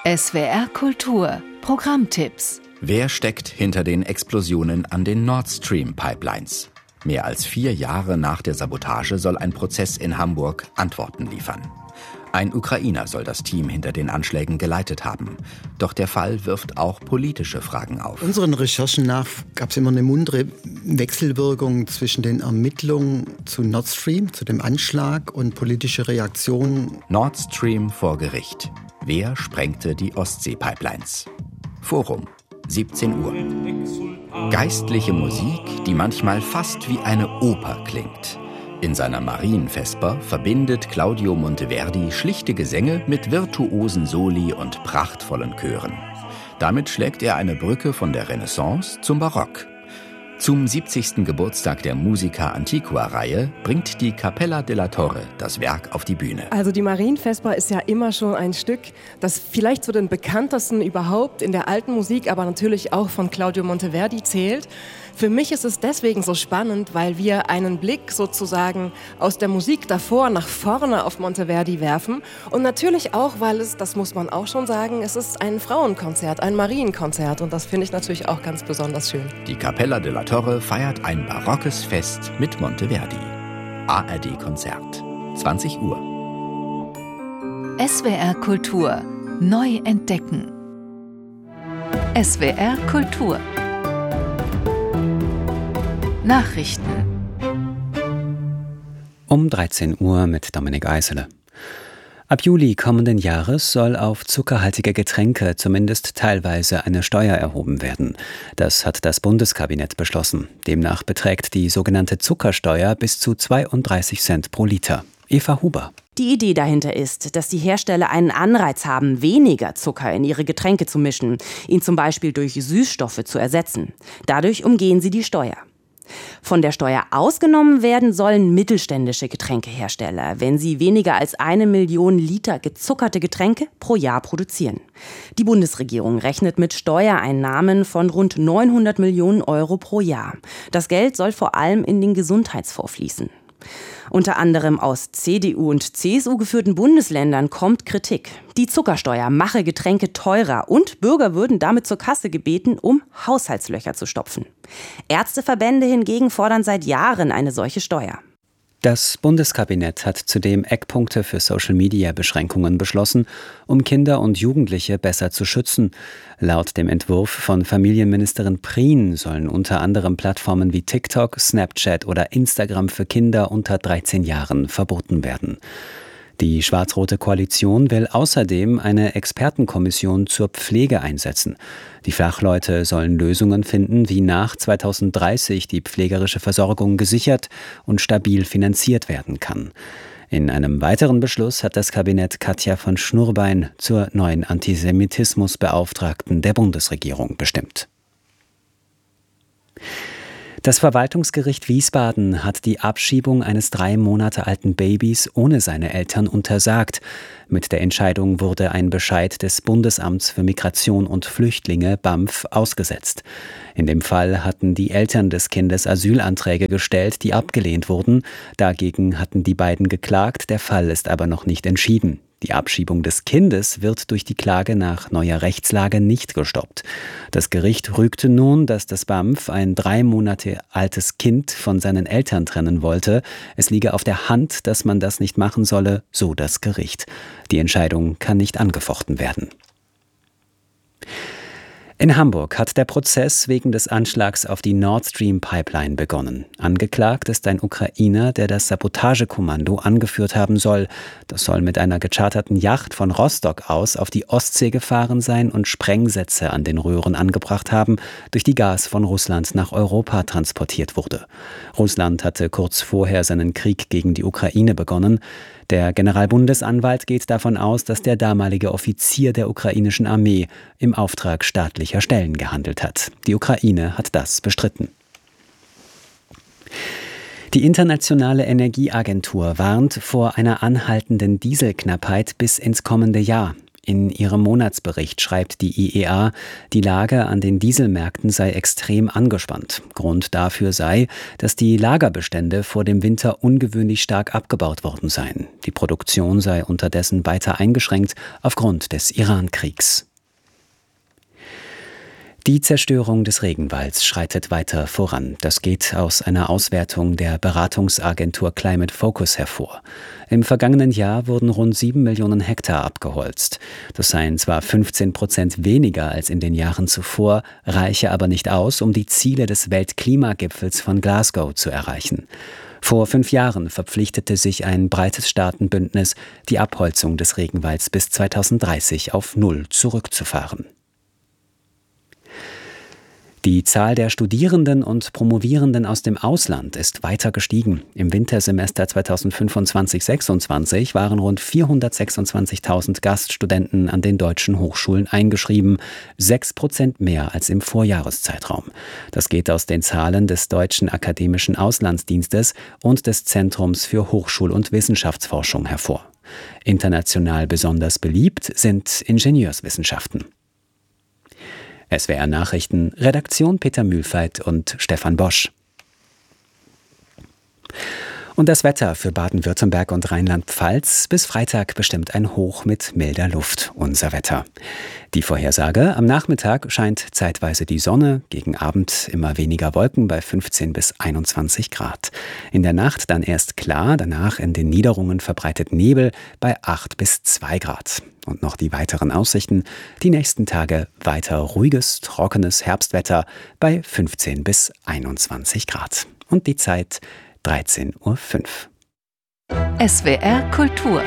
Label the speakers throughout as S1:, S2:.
S1: SWR Kultur Programmtipps.
S2: Wer steckt hinter den Explosionen an den Nord Stream Pipelines? Mehr als 4 Jahre nach der Sabotage soll ein Prozess in Hamburg Antworten liefern. Ein Ukrainer soll das Team hinter den Anschlägen geleitet haben. Doch der Fall wirft auch politische Fragen auf.
S3: Unseren Recherchen nach gab es immer eine muntere Wechselwirkung zwischen den Ermittlungen zu Nord Stream, zu dem Anschlag, und politische Reaktionen.
S2: Nord Stream vor Gericht. Wer sprengte die Ostsee-Pipelines? Forum, 17 Uhr. Geistliche Musik, die manchmal fast wie eine Oper klingt. In seiner Marienvesper verbindet Claudio Monteverdi schlichte Gesänge mit virtuosen Soli und prachtvollen Chören. Damit schlägt er eine Brücke von der Renaissance zum Barock. Zum 70. Geburtstag der Musica Antiqua-Reihe bringt die Capella della Torre das Werk auf die Bühne.
S4: Also die Marienvesper ist ja immer schon ein Stück, das vielleicht zu den bekanntesten überhaupt in der alten Musik, aber natürlich auch von Claudio Monteverdi zählt. Für mich ist es deswegen so spannend, weil wir einen Blick sozusagen aus der Musik davor nach vorne auf Monteverdi werfen. Und natürlich auch, weil es, das muss man auch schon sagen, es ist ein Frauenkonzert, ein Marienkonzert. Und das finde ich natürlich auch ganz besonders schön.
S2: Die Capella della Torre feiert ein barockes Fest mit Monteverdi. ARD-Konzert, 20 Uhr.
S1: SWR Kultur neu entdecken. SWR Kultur Nachrichten.
S5: Um 13 Uhr mit Dominik Eisele. Ab Juli kommenden Jahres soll auf zuckerhaltige Getränke zumindest teilweise eine Steuer erhoben werden. Das hat das Bundeskabinett beschlossen. Demnach beträgt die sogenannte Zuckersteuer bis zu 32 Cent pro Liter. Eva Huber.
S6: Die Idee dahinter ist, dass die Hersteller einen Anreiz haben, weniger Zucker in ihre Getränke zu mischen, ihn zum Beispiel durch Süßstoffe zu ersetzen. Dadurch umgehen sie die Steuer. Von der Steuer ausgenommen werden sollen mittelständische Getränkehersteller, wenn sie weniger als 1 Million Liter gezuckerte Getränke pro Jahr produzieren. Die Bundesregierung rechnet mit Steuereinnahmen von rund 900 Millionen Euro pro Jahr. Das Geld soll vor allem in den Gesundheitsfonds fließen. Unter anderem aus CDU und CSU geführten Bundesländern kommt Kritik. Die Zuckersteuer mache Getränke teurer und Bürger würden damit zur Kasse gebeten, um Haushaltslöcher zu stopfen. Ärzteverbände hingegen fordern seit Jahren eine solche Steuer.
S5: Das Bundeskabinett hat zudem Eckpunkte für Social-Media-Beschränkungen beschlossen, um Kinder und Jugendliche besser zu schützen. Laut dem Entwurf von Familienministerin Prien sollen unter anderem Plattformen wie TikTok, Snapchat oder Instagram für Kinder unter 13 Jahren verboten werden. Die schwarz-rote Koalition will außerdem eine Expertenkommission zur Pflege einsetzen. Die Fachleute sollen Lösungen finden, wie nach 2030 die pflegerische Versorgung gesichert und stabil finanziert werden kann. In einem weiteren Beschluss hat das Kabinett Katja von Schnurbein zur neuen Antisemitismusbeauftragten der Bundesregierung bestimmt. Das Verwaltungsgericht Wiesbaden hat die Abschiebung eines 3 Monate alten Babys ohne seine Eltern untersagt. Mit der Entscheidung wurde ein Bescheid des Bundesamts für Migration und Flüchtlinge BAMF ausgesetzt. In dem Fall hatten die Eltern des Kindes Asylanträge gestellt, die abgelehnt wurden. Dagegen hatten die beiden geklagt, der Fall ist aber noch nicht entschieden. Die Abschiebung des Kindes wird durch die Klage nach neuer Rechtslage nicht gestoppt. Das Gericht rügte nun, dass das BAMF ein 3 Monate altes Kind von seinen Eltern trennen wollte. Es liege auf der Hand, dass man das nicht machen solle, so das Gericht. Die Entscheidung kann nicht angefochten werden. In Hamburg hat der Prozess wegen des Anschlags auf die Nord Stream Pipeline begonnen. Angeklagt ist ein Ukrainer, der das Sabotagekommando angeführt haben soll. Das soll mit einer gecharterten Yacht von Rostock aus auf die Ostsee gefahren sein und Sprengsätze an den Röhren angebracht haben, durch die Gas von Russland nach Europa transportiert wurde. Russland hatte kurz vorher seinen Krieg gegen die Ukraine begonnen. Der Generalbundesanwalt geht davon aus, dass der damalige Offizier der ukrainischen Armee im Auftrag staatlicher Stellen gehandelt hat. Die Ukraine hat das bestritten. Die Internationale Energieagentur warnt vor einer anhaltenden Dieselknappheit bis ins kommende Jahr. In ihrem Monatsbericht schreibt die IEA, die Lage an den Dieselmärkten sei extrem angespannt. Grund dafür sei, dass die Lagerbestände vor dem Winter ungewöhnlich stark abgebaut worden seien. Die Produktion sei unterdessen weiter eingeschränkt aufgrund des Iran-Kriegs. Die Zerstörung des Regenwalds schreitet weiter voran. Das geht aus einer Auswertung der Beratungsagentur Climate Focus hervor. Im vergangenen Jahr wurden rund 7 Millionen Hektar abgeholzt. Das seien zwar 15% weniger als in den Jahren zuvor, reiche aber nicht aus, um die Ziele des Weltklimagipfels von Glasgow zu erreichen. Vor 5 Jahren verpflichtete sich ein breites Staatenbündnis, die Abholzung des Regenwalds bis 2030 auf Null zurückzufahren. Die Zahl der Studierenden und Promovierenden aus dem Ausland ist weiter gestiegen. Im Wintersemester 2025/26 waren rund 426.000 Gaststudenten an den deutschen Hochschulen eingeschrieben, 6% mehr als im Vorjahreszeitraum. Das geht aus den Zahlen des Deutschen Akademischen Auslandsdienstes und des Zentrums für Hochschul- und Wissenschaftsforschung hervor. International besonders beliebt sind Ingenieurswissenschaften. SWR Nachrichten, Redaktion Peter Mühlfeit und Stefan Bosch. Und das Wetter für Baden-Württemberg und Rheinland-Pfalz: bis Freitag bestimmt ein Hoch mit milder Luft unser Wetter. Die Vorhersage: am Nachmittag scheint zeitweise die Sonne, gegen Abend immer weniger Wolken bei 15 bis 21 Grad. In der Nacht dann erst klar, danach in den Niederungen verbreitet Nebel bei 8 bis 2 Grad. Und noch die weiteren Aussichten: die nächsten Tage weiter ruhiges, trockenes Herbstwetter bei 15 bis 21 Grad. Und die Zeit 13:05 Uhr.
S1: SWR Kultur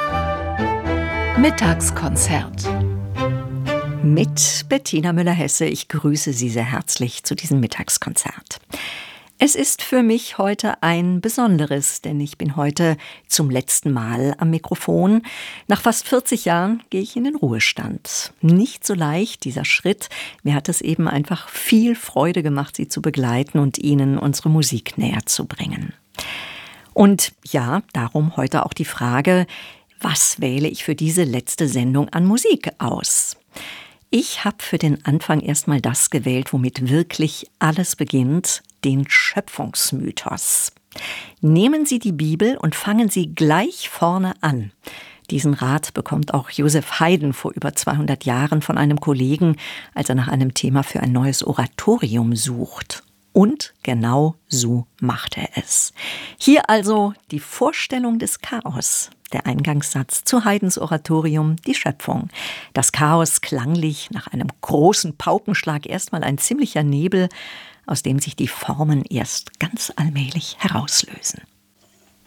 S1: Mittagskonzert
S7: mit Bettina Müller-Hesse. Ich grüße Sie sehr herzlich zu diesem Mittagskonzert. Es ist für mich heute ein besonderes, denn ich bin heute zum letzten Mal am Mikrofon. Nach fast 40 Jahren gehe ich in den Ruhestand. Nicht so leicht, dieser Schritt. Mir hat es eben einfach viel Freude gemacht, Sie zu begleiten und Ihnen unsere Musik näher zu bringen. Und ja, darum heute auch die Frage: Was wähle ich für diese letzte Sendung an Musik aus? Ich habe für den Anfang erstmal das gewählt, womit wirklich alles beginnt: den Schöpfungsmythos. Nehmen Sie die Bibel und fangen Sie gleich vorne an. Diesen Rat bekommt auch Joseph Haydn vor über 200 Jahren von einem Kollegen, als er nach einem Thema für ein neues Oratorium sucht. Und genau so macht er es. Hier also die Vorstellung des Chaos. Der Eingangssatz zu Haydns Oratorium, die Schöpfung. Das Chaos klanglich, nach einem großen Paukenschlag erstmal ein ziemlicher Nebel, aus dem sich die Formen erst ganz allmählich herauslösen.